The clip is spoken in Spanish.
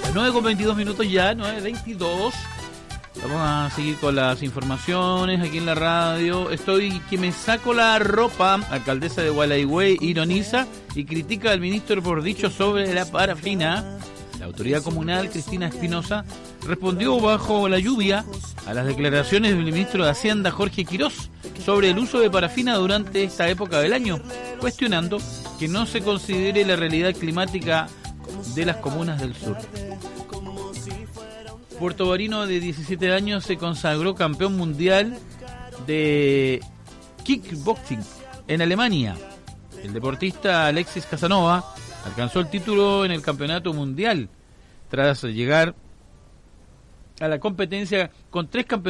9:22 ya, 9:22. Vamos a seguir con las informaciones aquí en la radio. Estoy que me saco la ropa. Alcaldesa de Gualeguay ironiza y critica al ministro por dicho sobre la parafina. La autoridad comunal, Cristina Espinosa, respondió bajo la lluvia a las declaraciones del ministro de Hacienda, Jorge Quirós, sobre el uso de parafina durante esta época del año, cuestionando que no se considere la realidad climática de las comunas del sur. Puerto Barino, de 17 años, se consagró campeón mundial de kickboxing en Alemania. El deportista Alexis Casanova alcanzó el título en el campeonato mundial tras llegar a la competencia con 3 campeonatos